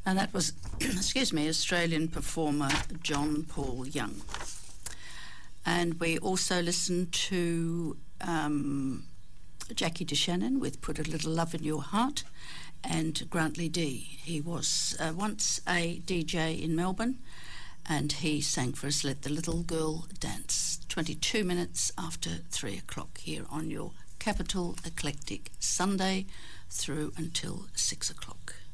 And that was, excuse me, Australian performer John Paul Young. And we also listened to Jackie DeShannon with Put a Little Love in Your Heart, and Grantley D. He was once a DJ in Melbourne, and he sang for us Let the Little Girl Dance, 22 minutes after 3 o'clock here on your Capital Eclectic Sunday through until 6 o'clock.